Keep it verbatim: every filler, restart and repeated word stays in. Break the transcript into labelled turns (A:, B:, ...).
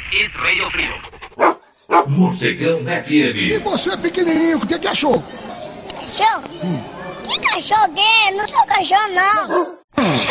A: is Radio Freedom.
B: Morcegão F M.
C: E você, pequenininho, o que, que achou?
D: Cachorro? Hum. Que cachorro que é? Não sou cachorro, não.